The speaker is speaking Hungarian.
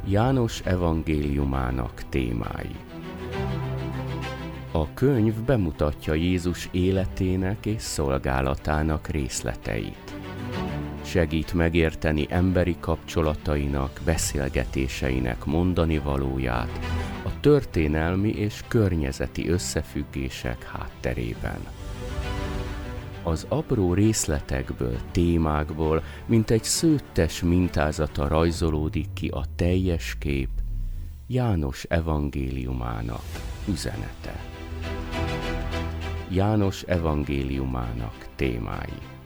János evangéliumának témái. A könyv bemutatja Jézus életének és szolgálatának részleteit. Segít megérteni emberi kapcsolatainak, beszélgetéseinek mondanivalóját a történelmi és környezeti összefüggések hátterében. Az apró részletekből, témákból, mint egy szőttes mintázata rajzolódik ki a teljes kép, János evangéliumának üzenete. János evangéliumának témái.